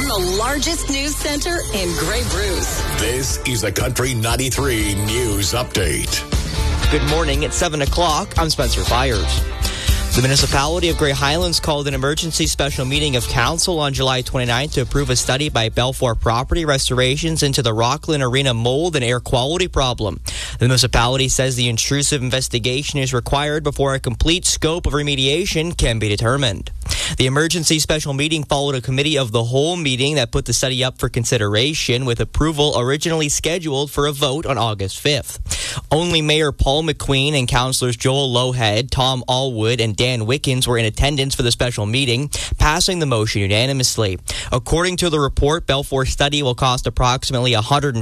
from the largest news center in Grey Bruce. This is the Country 93 News Update. Good morning. It's 7 o'clock. I'm Spencer Byers. The municipality of Grey Highlands called an emergency special meeting of council on July 29th to approve a study by Belfour Property Restorations into the Rockland Arena mold and air quality problem. The municipality says the intrusive investigation is required before a complete scope of remediation can be determined. The emergency special meeting followed a committee of the whole meeting that put the study up for consideration, with approval originally scheduled for a vote on August 5th. Only Mayor Paul McQueen and councillors Joel Lowhead, Tom Allwood, and Dan Wickens were in attendance for the special meeting, passing the motion unanimously. According to the report, Belfour's study will cost approximately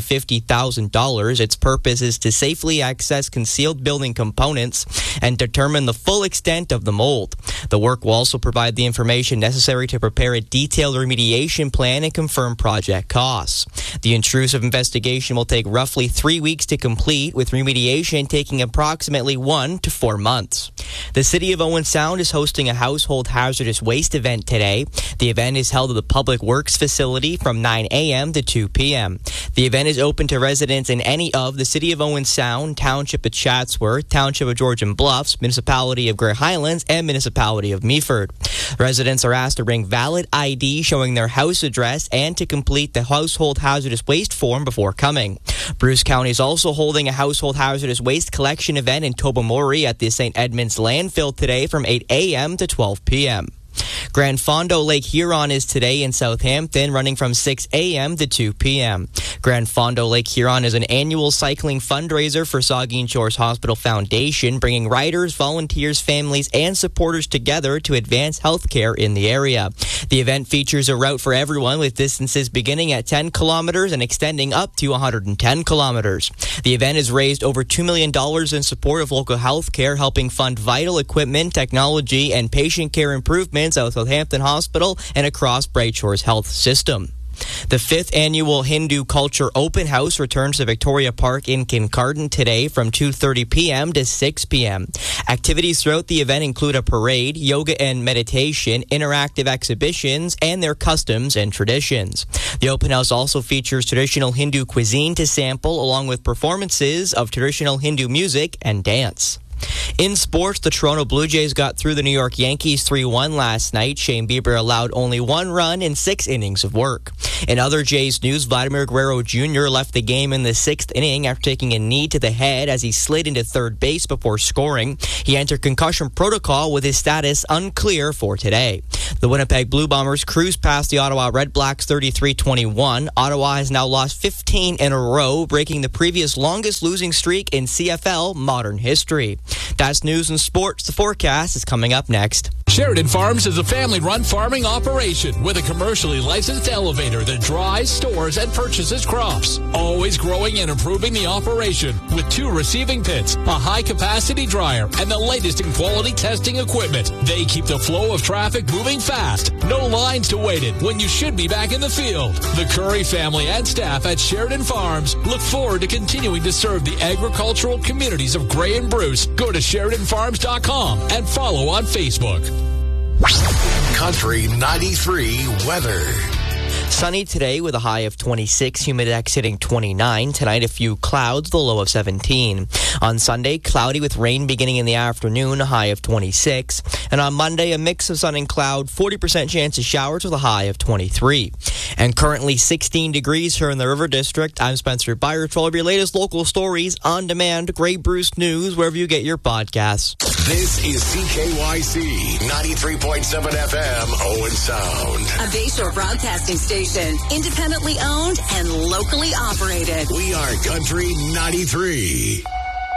$150,000. Its purpose is to safely access concealed building components and determine the full extent of the mold. The work will also provide the information necessary to prepare a detailed remediation plan and confirm project costs. The intrusive investigation will take roughly 3 weeks to complete, with remediation taking approximately 1 to 4 months. The City of Owen Sound is hosting a household hazardous waste event today. The event is held at the Public Works facility from 9 a.m. to 2 p.m. The event is open to residents in any of the City of Owen Sound, Township of Chatsworth, Township of Georgian Bluffs, Municipality of Grey Highlands, and Municipality of Meaford. Residents are asked to bring valid ID showing their house address and to complete the household hazardous waste form before coming. Bruce County is also holding a household hazardous waste collection event in Tobermory at the St. Edmunds landfill today from 8 a.m. to 12 p.m. Grand Fondo Lake Huron is today in Southampton, running from 6 a.m. to 2 p.m. Grand Fondo Lake Huron is an annual cycling fundraiser for Saugeen Shores Hospital Foundation, bringing riders, volunteers, families, and supporters together to advance healthcare in the area. The event features a route for everyone, with distances beginning at 10 kilometers and extending up to 110 kilometers. The event has raised over $2 million in support of local healthcare, helping fund vital equipment, technology, and patient care improvements at Southampton Hospital and across Bright Shores Health System. The 5th annual Hindu Culture Open House returns to Victoria Park in Kincardine today from 2:30 p.m. to 6 p.m. Activities throughout the event include a parade, yoga and meditation, interactive exhibitions, and their customs and traditions. The open house also features traditional Hindu cuisine to sample, along with performances of traditional Hindu music and dance. In sports, the Toronto Blue Jays got through the New York Yankees 3-1 last night. Shane Bieber allowed only 1 run in 6 innings of work. In other Jays news, Vladimir Guerrero Jr. left the game in the 6th inning after taking a knee to the head as he slid into third base before scoring. He entered concussion protocol with his status unclear for today. The Winnipeg Blue Bombers cruised past the Ottawa Red Blacks 33-21. Ottawa has now lost 15 in a row, breaking the previous longest losing streak in CFL modern history. That's news and sports. The forecast is coming up next. Sheridan Farms is a family-run farming operation with a commercially licensed elevator that dries, stores, and purchases crops. Always growing and improving the operation with 2 receiving pits, a high-capacity dryer, and the latest in quality testing equipment. They keep the flow of traffic moving fast. No lines to wait in when you should be back in the field. The Curry family and staff at Sheridan Farms look forward to continuing to serve the agricultural communities of Grey and Bruce. Go to SheridanFarms.com and follow on Facebook. Country 93 weather. Sunny today with a high of 26, Humidex hitting 29. Tonight, a few clouds, the low of 17. On Sunday, cloudy with rain beginning in the afternoon, a high of 26. And on Monday, a mix of sun and cloud, 40% chance of showers with a high of 23. And currently 16 degrees here in the River District. I'm Spencer Byers for all of your latest local stories on demand. Grey Bruce News, wherever you get your podcasts. This is CKYC 93.7 FM, Owen Sound. A Bayshore broadcasting station, independently owned and locally operated. We are Country 93.